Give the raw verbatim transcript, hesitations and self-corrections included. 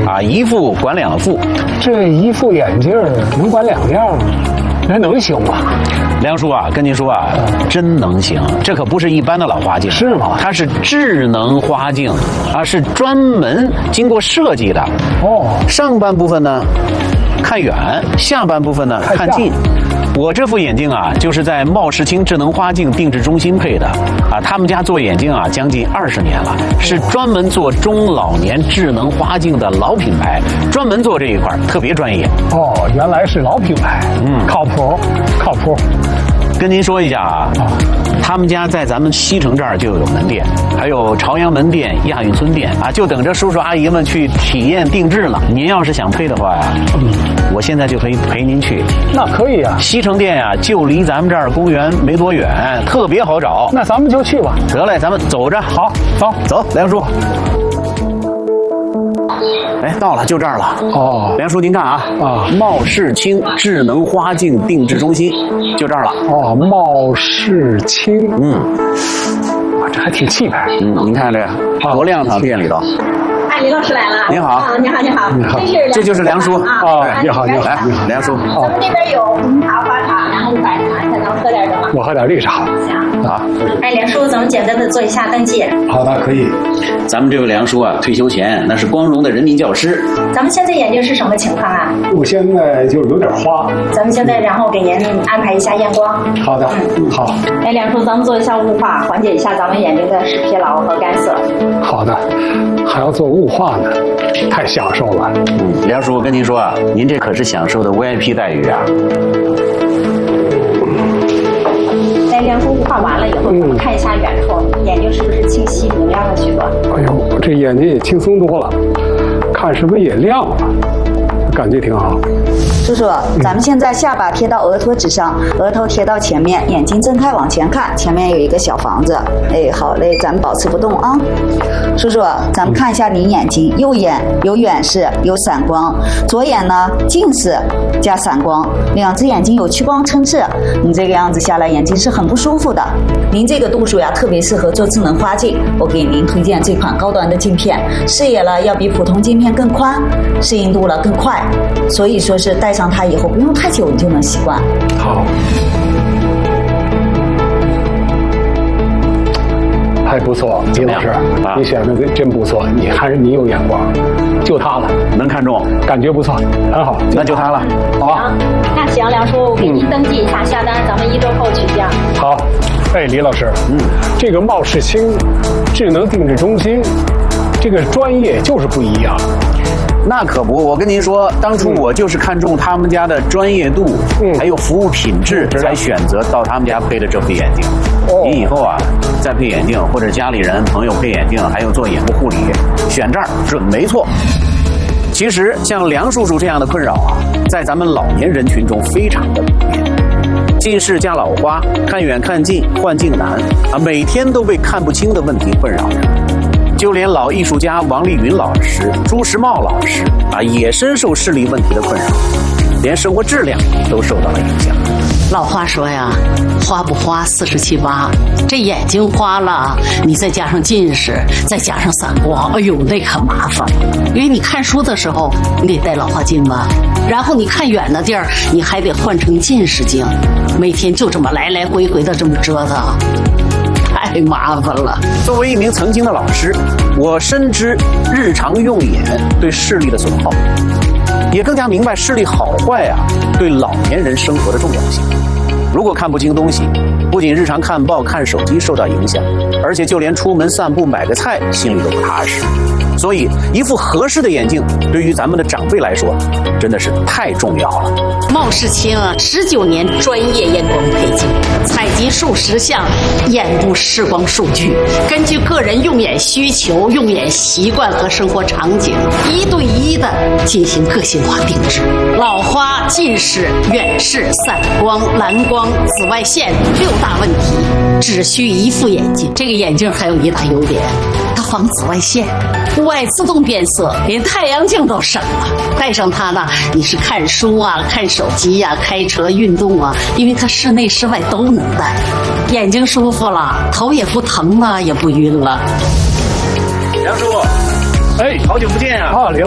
啊，一副管两副。 这一副眼镜能管两样吗？那能行吗？ 梁叔啊，跟您说啊，真能行，这可不是一般的老花镜， 是吗？ 它是智能花镜啊，是专门经过设计的。 哦， 上半部分呢看远，下半部分呢看近。我这副眼镜啊，就是在茂世清智能花镜定制中心配的啊。他们家做眼镜啊，将近二十年了，是专门做中老年智能花镜的老品牌，专门做这一块，特别专业。 哦，原来是老品牌，嗯，靠谱，靠谱。 跟您说一下啊，他们家在咱们西城这儿就有门店，还有朝阳门店、亚运村店啊，就等着叔叔阿姨们去体验定制了。您要是想配的话呀，嗯，我现在就可以陪您去。 那可以啊， 西城店呀，就离咱们这儿公园没多远，特别好找。 那咱们就去吧。 得嘞，咱们走着。 好，走走，梁叔。哎，到了，就这儿了。 哦， 梁叔您看啊，啊，茂世清智能花镜定制中心，就这儿了。 哦，茂世清， 嗯， 哇，这还挺气派。 嗯，您看这多亮堂，店里头。 哎，李老师来了。 您好。 啊，你好，你好。 你好。 这就是梁叔啊。你好，你好， 来，梁叔。 咱们这边有红茶、花茶，然后白茶，看咱们喝点什么？ 我喝点绿茶。 行。 好。 哎，梁叔，咱们简单的做一下登记。 好的，可以。 咱们这位梁叔啊，退休前那是光荣的人民教师。 咱们现在眼睛是什么情况啊？ 我现在就有点花。 咱们现在然后给您安排一下验光。 好的，嗯，好。 哎，梁叔，咱们做一下雾化，缓解一下咱们眼睛的视疲劳和干涩。 好的，还要做雾化呢，太享受了。 嗯，梁叔，我跟您说啊，您这可是享受的 V I P 待遇啊。 在梁叔雾化完了以后，咱们看一下远处，眼睛是不是清晰明亮了许多？ 哎呦，这眼睛也轻松多了，看是不是也亮了？感觉挺好。 叔叔，咱们现在下巴贴到额托纸上，额头贴到前面，眼睛睁开往前看，前面有一个小房子。哎，好嘞，咱们保持不动啊。叔叔，咱们看一下您眼睛，右眼有远视，有散光；左眼呢近视加散光，两只眼睛有屈光撑刺。你这个样子下来，眼睛是很不舒服的。您这个度数呀，特别适合做智能花镜。我给您推荐这款高端的镜片，视野了要比普通镜片更宽，适应度了更快，所以说是戴上它以后不用太久你就能习惯。 好，还不错，李老师，啊、你选的真不错，你还是你有眼光，就它了， 能看中， 感觉不错，很好， 那就它了， 好啊。 那行，梁叔，我给您登记一下，嗯、下单，咱们一周后取件。 好，哎，李老师，嗯，这个茂世清智能定制中心，这个专业就是不一样。 那可不，我跟您说，当初我就是看中他们家的专业度，嗯，还有服务品质，才选择到他们家配的这副眼镜。哦，您以后啊，再配眼镜，或者家里人朋友配眼镜，还有做眼部护理，选这儿准没错。其实像梁叔叔这样的困扰啊，在咱们老年人群中非常的普遍。近视加老花，看远看近，换镜难啊，每天都被看不清的问题困扰着。就连老艺术家王丽云老师、朱时茂老师啊，也深受视力问题的困扰，连生活质量都受到了影响。 老话说呀，花不花四十七八，这眼睛花了，你再加上近视，再加上散光，哎呦，那可麻烦。因为你看书的时候，你得戴老花镜吧，然后你看远的地儿，你还得换成近视镜，每天就这么来来回回的这么折腾。太麻烦了。 作为一名曾经的老师，我深知日常用眼对视力的损耗，也更加明白视力好坏啊对老年人生活的重要性。如果看不清东西，不仅日常看报看手机受到影响，而且就连出门散步买个菜心里都不踏实。所以一副合适的眼镜对于咱们的长辈来说真的是太重要了。 茂世清啊，十九年专业验光配镜，采集数十项眼部视光数据，根据个人用眼需求、用眼习惯和生活场景，一对一的进行个性化定制。老花、近视、远视、散光、蓝光、紫外线六大问题，只需一副眼镜。这个眼镜还有一大优点，它防紫外线，户外自动变色，连太阳镜都省了。戴上它呢，你是看书啊、看手机呀、啊、开车、运动啊，因为它室内室外都能戴，眼睛舒服了，头也不疼了，也不晕了。 梁叔， 哎， 好久不见啊！ 啊，刘。